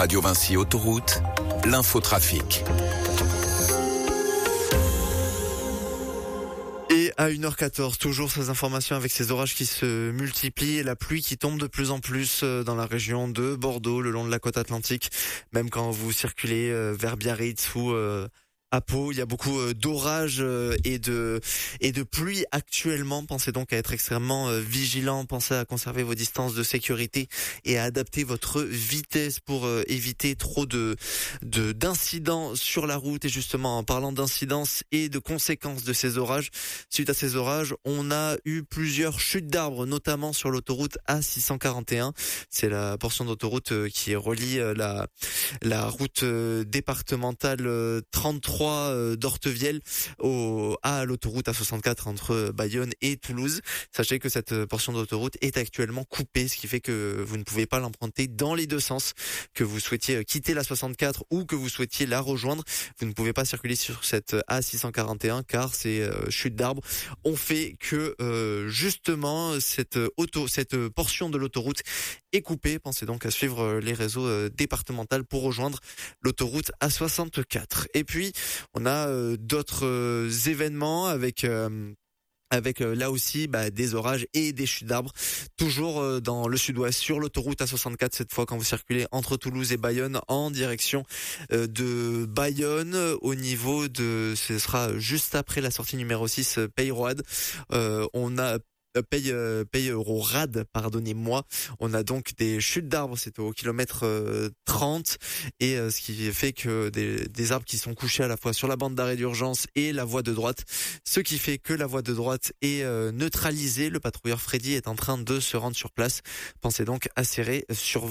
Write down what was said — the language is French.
Radio Vinci Autoroute, l'infotrafic. Et à 1h14, toujours ces informations avec ces orages qui se multiplient et la pluie qui tombe de plus en plus dans la région de Bordeaux, le long de la côte atlantique. Même quand vous circulez vers Biarritz ou à Pau, il y a beaucoup d'orages et de pluie actuellement. Pensez donc à être extrêmement vigilant. Pensez à conserver vos distances de sécurité et à adapter votre vitesse pour éviter trop d'incidents sur la route. Et justement, en parlant d'incidences et de conséquences de ces orages, suite à ces orages, on a eu plusieurs chutes d'arbres, notamment sur l'autoroute A641. C'est la portion d'autoroute qui relie la route départementale 33 d'Ortevielle à l'autoroute A64 entre Bayonne et Toulouse. Sachez que cette portion d'autoroute est actuellement coupée, ce qui fait que vous ne pouvez pas l'emprunter dans les deux sens. Que vous souhaitiez quitter la 64 ou que vous souhaitiez la rejoindre, vous ne pouvez pas circuler sur cette A641 car ces chutes d'arbres ont fait que justement cette portion de l'autoroute est coupée. Pensez donc à suivre les réseaux départementaux pour rejoindre l'autoroute A64. Et puis on a d'autres événements avec là aussi des orages et des chutes d'arbres, toujours dans le sud-ouest sur l'autoroute A64 cette fois quand vous circulez entre Toulouse et Bayonne en direction de Bayonne au niveau de, ce sera juste après la sortie numéro 6 Peyrade. On a Peyrade, pardonnez-moi. On a donc des chutes d'arbres, c'est au kilomètre 30 et ce qui fait que des arbres qui sont couchés à la fois sur la bande d'arrêt d'urgence et la voie de droite, ce qui fait que la voie de droite est neutralisée. Le patrouilleur Freddy est en train de se rendre sur place. Pensez donc à serrer sur